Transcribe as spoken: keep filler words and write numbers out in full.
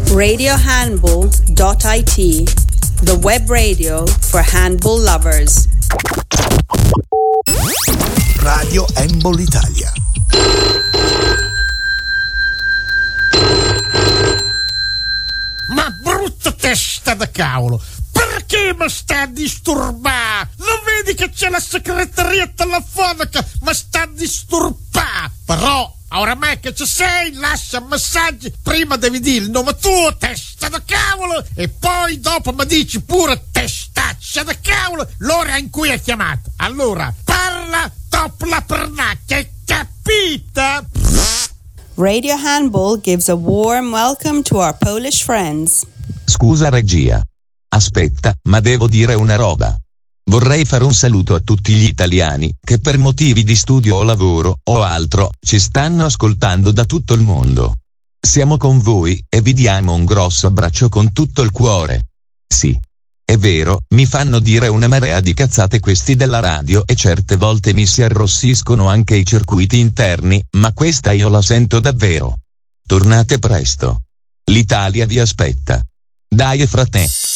radio handball dot I T, the web radio for handball lovers. Radio Handball Italia. Ma brutta testa da cavolo, perché mi sta a disturbare? Non vedi che c'è la segreteria telefonica? Ma sta a disturbare. Però oramai che ci sei, lascia messaggi. Prima devi dire il nome tuo, testa da cavolo, e poi dopo mi dici pure testaccia da cavolo l'ora in cui hai chiamato. Allora parla dopo la pernacchia, hai capita? Radio Handball gives a warm welcome to our Polish friends. Scusa regia. Aspetta, ma devo dire una roba. Vorrei fare un saluto a tutti gli italiani che per motivi di studio o lavoro o altro ci stanno ascoltando da tutto il mondo. Siamo con voi e vi diamo un grosso abbraccio con tutto il cuore. Sì, è vero, mi fanno dire una marea di cazzate questi della radio e certe volte mi si arrossiscono anche i circuiti interni, ma questa io la sento davvero. Tornate presto. L'Italia vi aspetta. Dai frate.